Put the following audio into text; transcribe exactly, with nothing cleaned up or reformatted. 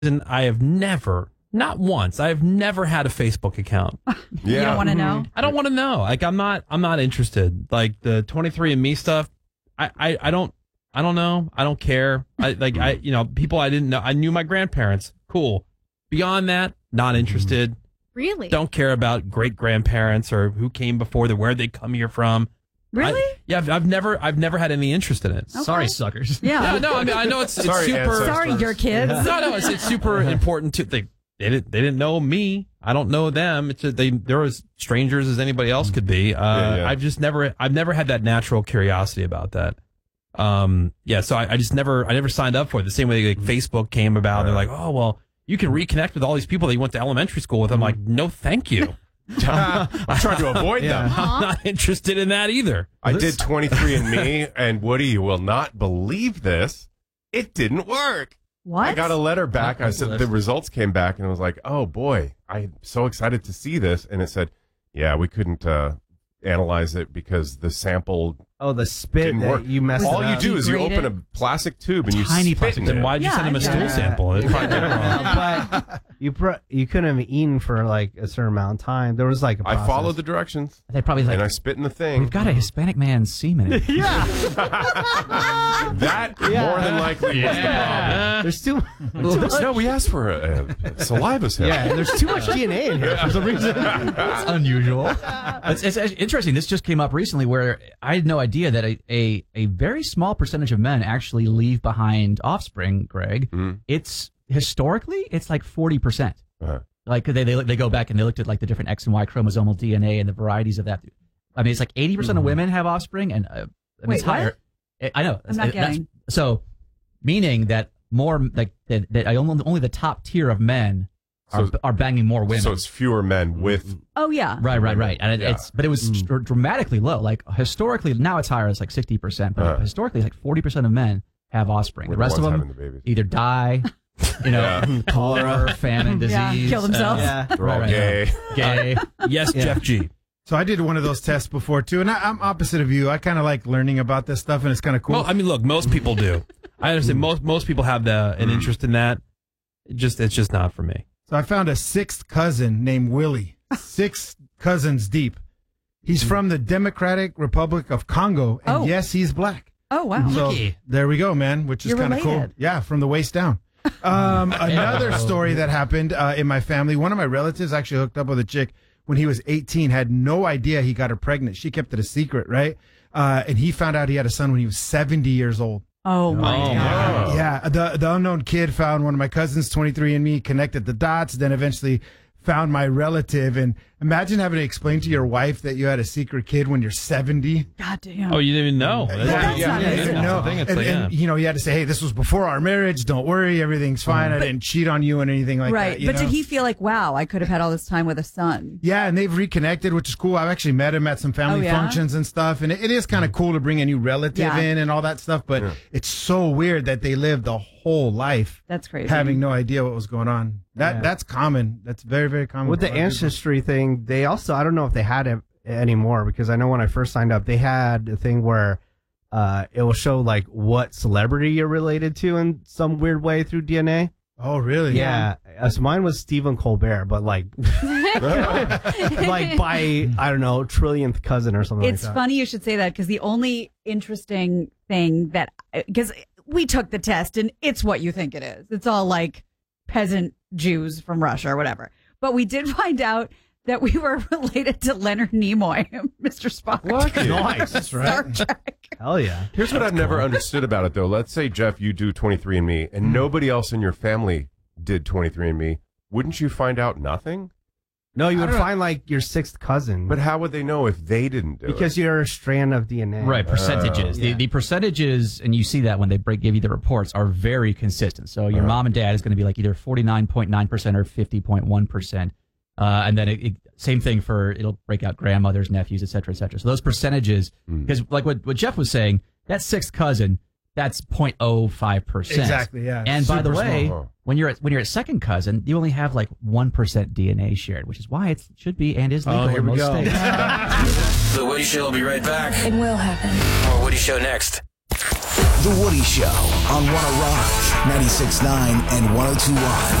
reason, I have never, not once, I have never had a Facebook account. Yeah. You don't want to know? I don't want to know. Like, I'm not, I'm not interested. Like the twenty-three and me stuff, I, I, I don't, I don't know. I don't care. I like, I, you know, people I didn't know. I knew my grandparents. Cool. Beyond that, not interested. Really? Don't care about great grandparents or who came before them, where they come here from. Really? I, yeah, I've, I've never, I've never had any interest in it. Okay. Sorry, suckers. Yeah. Yeah, no, I mean, I know it's, it's Sorry, super. ancestors. Sorry, your kids. No, no, it's, it's super important to they. They didn't, they didn't know me. I don't know them. It's a, they, they're as strangers as anybody else could be. Uh, Yeah, yeah. I've just never, I've never had that natural curiosity about that. Um, yeah, so I, I just never, I never signed up for it. The same way like Facebook came about. They're like, oh well, you can reconnect with all these people that you went to elementary school with. I'm like, no, thank you. I'm trying to avoid Yeah. them. I'm not interested in that either. I did twenty-three and me, and Woody, you will not believe this. It didn't work. What? I got a letter back. I said the results came back, and I was like, "Oh boy, I'm so excited to see this." And it said, "Yeah, we couldn't uh, analyze it because the sample Oh, the spit didn't that work. you messed All it you up. do is you Degrade open it. a plastic tube and you Tiny spit plastic in Then it. why'd you Yeah, send them a I stool get it. sample? It probably did it wrong. but you pro- you couldn't have eaten for like a certain amount of time. There was like a I process. followed the directions They probably like, and I spit in the thing. we've got a Hispanic man's semen in it. That more than likely was the problem. There's too, No, we asked for a, a saliva sample. yeah. There's too much D N A in here for some reason. It's unusual. It's, it's interesting. This just came up recently where I had no idea that a, a, a very small percentage of men actually leave behind offspring, Greg. Mhm. It's historically, it's like forty percent. Uh-huh. Like they, they they go back and they looked at like the different X and Y chromosomal D N A and the varieties of that. I mean, it's like eighty percent of women have offspring, and uh, I mean, Wait, it's higher. I I know. I'm not That's- getting. So, meaning that more like that, that I only, only the top tier of men are, So- are banging more women. So it's fewer men with. Oh, yeah. Right, right, right. And it, Yeah. it's, but it was dr- dramatically low. Like historically, now it's higher. It's like sixty percent. But Uh-huh. historically, it's like forty percent of men have offspring. We're The rest the of ones them having the babies. either die, you know, Yeah. cholera, famine, disease, Yeah, kill themselves. uh, Yeah. They're all Right, right. gay. gay. Yes, Yeah. Jeff G. So I did one of those tests before too, and I, I'm opposite of you. I kind of like learning about this stuff, and it's kind of cool. Well, I mean, look, most people do. I understand. Most most people have the an interest in that. It just it's just not for me. So I found a sixth cousin named Willie, six cousins deep. He's from the Democratic Republic of Congo, and Oh. yes, he's black. Oh, wow. So Lucky. there we go, man, which is You're kind of cool. related. Yeah, from the waist down. Um, another story that happened uh, in my family, one of my relatives actually hooked up with a chick when he was eighteen, had no idea he got her pregnant. She kept it a secret, right? Uh, and he found out he had a son when he was seventy years old. Oh, my Oh, God. wow. Yeah, the the unknown kid found one of my cousins, twenty-three and me, connected the dots, then eventually found my relative. And imagine having to explain to your wife that you had a secret kid when you're seventy. God damn. Oh, you didn't even know. that's not yeah, easy. yeah, That's no. the thing. It's And, like, and, yeah. you know, you had to say, hey, this was before our marriage. Don't worry, everything's fine. I didn't cheat on you and anything like right. that. you But know? did he feel like, wow, I could have had all this time with a son? Yeah, and they've reconnected, which is cool. I've actually met him at some family Oh, yeah? functions and stuff, and it, it is kind of cool to bring a new relative Yeah. in and all that stuff. But it's so weird that they lived a whole life That's crazy. having no idea what was going on. That Yeah. that's common. That's very very common With for the a lot of people. ancestry thing, they also, I don't know if they had it anymore, because I know when I first signed up, they had a thing where uh, it will show like what celebrity you're related to in some weird way through D N A. Oh, really? Yeah. Uh, so mine was Stephen Colbert, but like, like by, I don't know, trillionth cousin or something It's like that. funny you should say that because the only interesting thing that, because we took the test and it's what you think it is. It's all like peasant Jews from Russia or whatever. But we did find out that we were related to Leonard Nimoy, Mister Spock. Lucky. Nice. That's Star right. Trek. Hell yeah. Here's what I've never understood about it, though. Let's say, Jeff, you do twenty-three and me, and nobody else in your family did twenty-three and me. Wouldn't you find out nothing? No, you I would don't know. find like your sixth cousin. But how would they know if they didn't do because it? you're a strand of D N A. Right, percentages. yeah. The, the percentages, and you see that when they break, give you the reports, are very consistent. So your Uh-huh. mom and dad is going to be like either forty-nine point nine percent or fifty point one percent. Uh, and then it, it, same thing for, it'll break out grandmothers, nephews, et cetera, et cetera. So those percentages, because like what, what Jeff was saying, that sixth cousin, that's zero point zero five percent. Exactly, yeah. And by the Super way, small. when you're at, when you're at second cousin, you only have like one percent D N A shared, which is why it should be and is legal Oh, here in we most go. states. The Woody Show will be right back. It will happen. More Woody Show next. The Woody Show on one oh Rock, ninety-six point nine and one oh two point one.